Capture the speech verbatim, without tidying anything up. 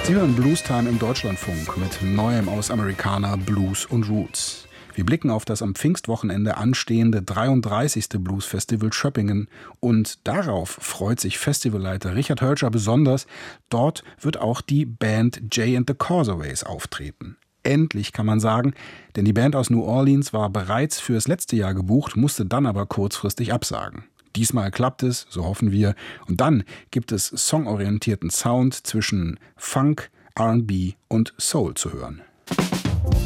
Sie hören Bluestime im Deutschlandfunk mit Neuem aus Americana, Blues und Roots. Wir blicken auf das am Pfingstwochenende anstehende dreiunddreißigste Blues-Festival Schöppingen und darauf freut sich Festivalleiter Richard Hölscher besonders. Dort wird auch die Band Jay and the Causaways auftreten. Endlich, kann man sagen, denn die Band aus New Orleans war bereits fürs letzte Jahr gebucht, musste dann aber kurzfristig absagen. Diesmal klappt es, so hoffen wir. Und dann gibt es songorientierten Sound zwischen Funk, R and B und Soul zu hören.